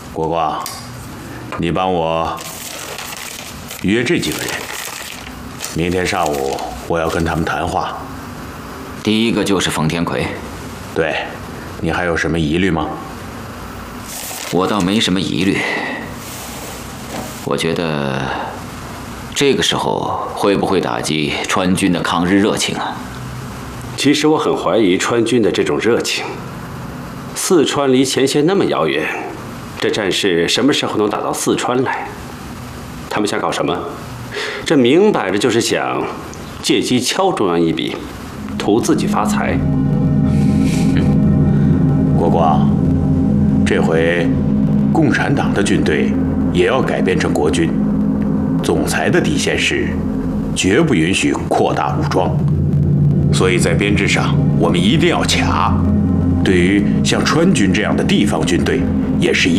国光，你帮我约这几个人，明天上午我要跟他们谈话。 第一个就是冯天魁。 对，你还有什么疑虑吗？ 我倒没什么疑虑，我觉得这个时候会不会打击川军的抗日热情啊？ 其实我很怀疑川军的这种热情。四川离前线那么遥远，这战事什么时候能打到四川来？他们想搞什么？这明摆着就是想借机敲中央一笔，图自己发财。 国光，这回共产党的军队也要改编成国军，总裁的底线是绝不允许扩大武装，所以在编制上我们一定要卡。对于像川军这样的地方军队，也是